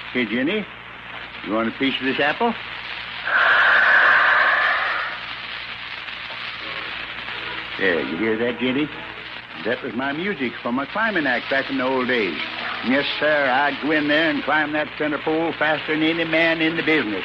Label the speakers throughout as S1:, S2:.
S1: Hey, Jenny, you want a piece of this apple? There, you hear that, Jenny? That was my music for my climbing act back in the old days. Yes, sir, I'd go in there and climb that center pole faster than any man in the business.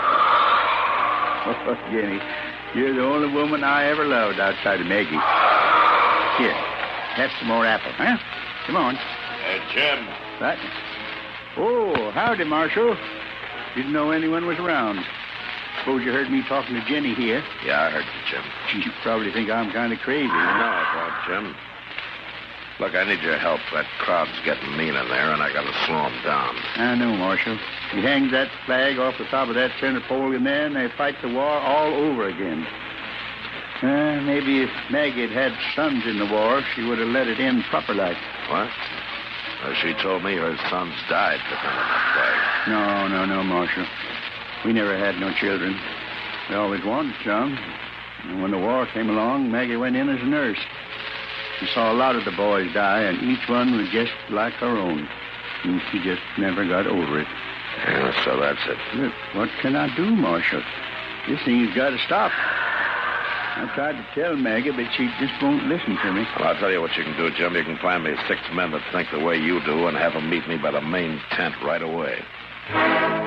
S1: Oh, Jenny, you're the only woman I ever loved outside of Maggie. Here, have some more apple, huh? Come on.
S2: Jim.
S1: What? Oh, howdy, Marshal. Didn't know anyone was around. Suppose you heard me talking to Jenny here.
S2: Yeah, I heard you, Jim.
S1: You probably think I'm kind of crazy.
S2: No, I don't, Jim. Look, I need your help. That crowd's getting mean in there, and I got to slow them down.
S1: I know, Marshal. You hang that flag off the top of that center pole in there, and they fight the war all over again. Maybe if Maggie had had sons in the war, she would have let it end proper like.
S2: What? She told me her sons died defending that
S1: flag. No, Marshal. We never had no children. We always wanted some. And when the war came along, Maggie went in as a nurse. She saw a lot of the boys die, and each one was just like her own. And she just never got over it.
S2: Yeah, so that's it.
S1: Look, what can I do, Marshal? This thing's got to stop. I tried to tell Maggie, but she just won't listen to me.
S2: Well, I'll tell you what you can do, Jim. You can find me 6 men that think the way you do and have them meet me by the main tent right away.